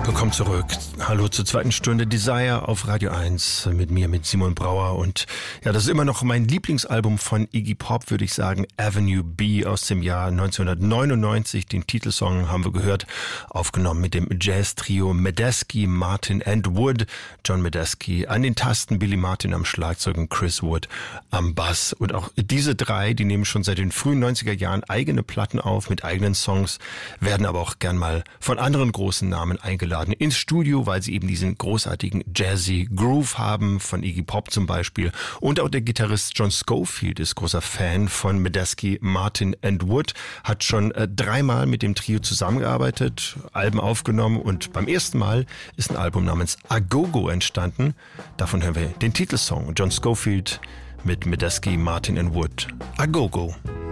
Willkommen zurück. Hallo zur zweiten Stunde Desire auf Radio 1 mit mir, mit Simon Brauer. Und ja, das ist immer noch mein Lieblingsalbum von Iggy Pop, würde ich sagen. Avenue B aus dem Jahr 1999. Den Titelsong haben wir gehört, aufgenommen mit dem Jazz-Trio Medeski, Martin and Wood. John Medeski an den Tasten, Billy Martin am Schlagzeug und Chris Wood am Bass. Und auch diese drei, die nehmen schon seit den frühen 90er Jahren eigene Platten auf mit eigenen Songs, werden aber auch gern mal von anderen großen Namen eingeladen ins Studio, weil sie eben diesen großartigen Jazzy Groove haben, von Iggy Pop zum Beispiel. Und auch der Gitarrist John Scofield ist großer Fan von Medeski, Martin and Wood, hat schon dreimal mit dem Trio zusammengearbeitet, Alben aufgenommen und beim ersten Mal ist ein Album namens Agogo entstanden. Davon hören wir den Titelsong. John Scofield mit Medeski, Martin and Wood. Agogo.